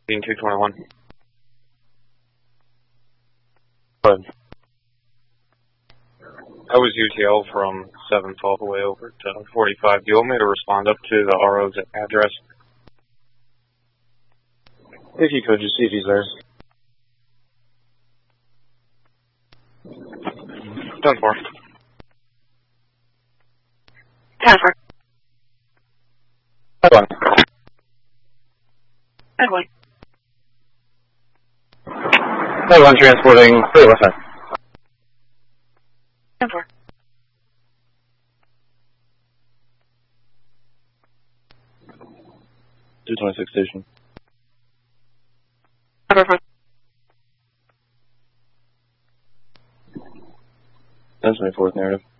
Being 221. Good. I was UTL from 7th all the way over to 45. Do you want me to respond up to the RO's address? If you could, just see if he's there. Done for. 10-4. Headline. Headline. Headline transporting 3 left side. 10-4. 226 station. Number 4. That's my 4th narrative.